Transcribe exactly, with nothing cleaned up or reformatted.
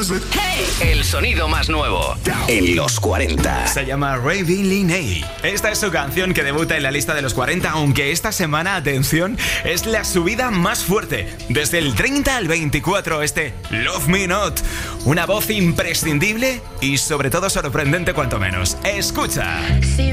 Hey. El sonido más nuevo en los cuarenta. Se llama Raving Linney. Esta es su canción que debuta en la lista de los cuarenta, aunque esta semana, atención, es la subida más fuerte. Desde el treinta al veinticuatro, este Love Me Not. Una voz imprescindible y sobre todo sorprendente cuanto menos. Escucha.